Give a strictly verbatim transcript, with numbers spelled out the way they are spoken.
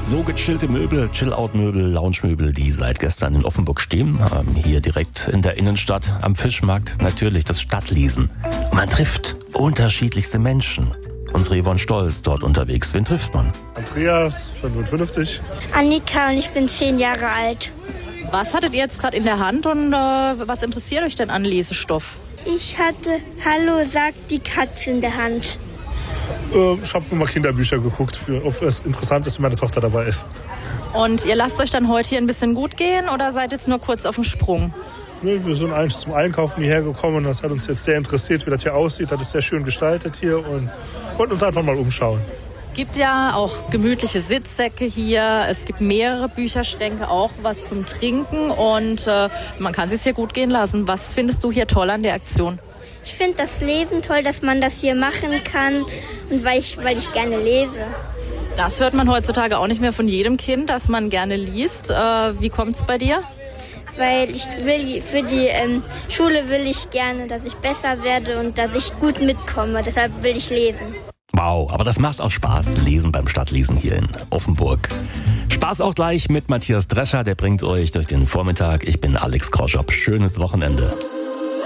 So gechillte Möbel, Chill-Out-Möbel, Lounge-Möbel, die seit gestern in Offenburg stehen. Hier direkt in der Innenstadt am Fischmarkt. Natürlich das Stadtliesen. Und man trifft unterschiedlichste Menschen. Unsere Yvonne Stolz dort unterwegs. Wen trifft man? Andreas, fünfundfünfzig. Annika und ich bin zehn Jahre alt. Was hattet ihr jetzt gerade in der Hand und äh, was interessiert euch denn an Lesestoff? Ich hatte Hallo, sagt die Katze in der Hand. Äh, ich habe immer Kinderbücher geguckt, für, ob es interessant ist, wenn meine Tochter dabei ist. Und ihr lasst euch dann heute hier ein bisschen gut gehen oder seid jetzt nur kurz auf dem Sprung? Wir sind eigentlich zum Einkaufen hierher gekommen. Das hat uns jetzt sehr interessiert, wie das hier aussieht. Das ist sehr schön gestaltet hier und wollten uns einfach mal umschauen. Es gibt ja auch gemütliche Sitzsäcke hier. Es gibt mehrere Bücherschränke, auch was zum Trinken. Und äh, man kann es sich hier gut gehen lassen. Was findest du hier toll an der Aktion? Ich finde das Lesen toll, dass man das hier machen kann und weil ich, weil ich gerne lese. Das hört man heutzutage auch nicht mehr von jedem Kind, dass man gerne liest. Äh, wie kommt es bei dir? Weil ich will, für die ähm, Schule will ich gerne, dass ich besser werde und dass ich gut mitkomme. Deshalb will ich lesen. Wow, aber das macht auch Spaß, Lesen beim Stadtlesen hier in Offenburg. Spaß auch gleich mit Matthias Drescher, der bringt euch durch den Vormittag. Ich bin Alex Kroschop. Schönes Wochenende.